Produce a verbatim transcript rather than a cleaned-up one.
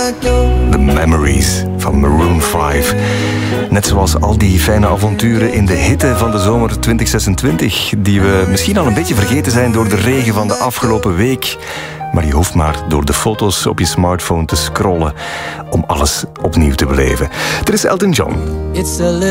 The Memories van Maroon vijf. Net zoals al die fijne avonturen in de hitte van de zomer twintig zesentwintig, die we misschien al een beetje vergeten zijn door de regen van de afgelopen week. Maar je hoeft maar door de foto's op je smartphone te scrollen om alles opnieuw te beleven. Er is Elton John.